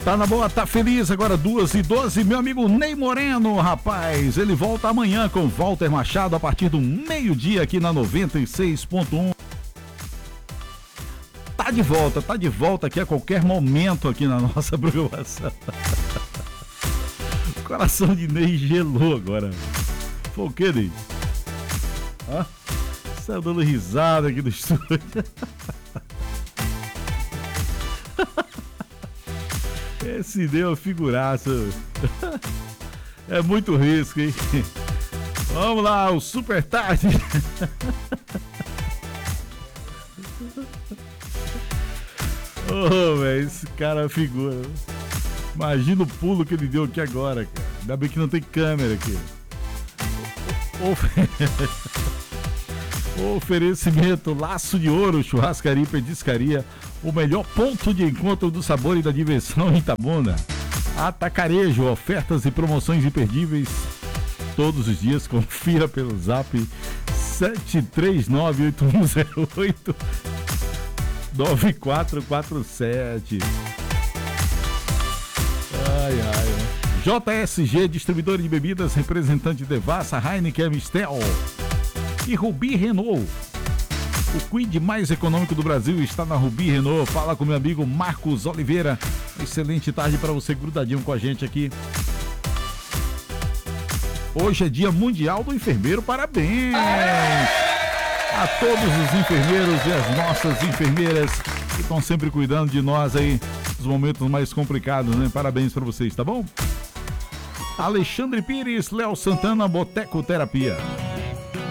Tá na boa, tá feliz, agora 2h12, meu amigo Ney Moreno, rapaz, ele volta amanhã com Walter Machado a partir do meio-dia aqui na 96.1. Tá de volta aqui a qualquer momento aqui na nossa programação. O coração de Ney gelou agora. Foi o que, Ney? Hã? Saiu dando risada aqui do estúdio. Esse deu figuraça. É muito risco, hein? Vamos lá, o Super Tarde. Oh, velho, esse cara é figura. Imagina o pulo que ele deu aqui agora, cara. Ainda bem que não tem câmera aqui. Oferecimento Laço de Ouro, churrascaria e petiscaria, o melhor ponto de encontro do sabor e da diversão em Itabuna. Atacarejo, ofertas e promoções imperdíveis todos os dias. Confira pelo zap 739-8108-9447. JSG, distribuidor de bebidas, representante Devassa, Heineken, Mistel e Rubi Renault. O Quid mais econômico do Brasil está na Rubi Renault. Fala com meu amigo Marcos Oliveira. Excelente tarde para você, grudadinho com a gente aqui. Hoje é Dia Mundial do Enfermeiro. Parabéns a todos os enfermeiros e as nossas enfermeiras que estão sempre cuidando de nós aí nos momentos mais complicados, né? Parabéns para vocês, tá bom? Alexandre Pires, Léo Santana, Boteco Terapia.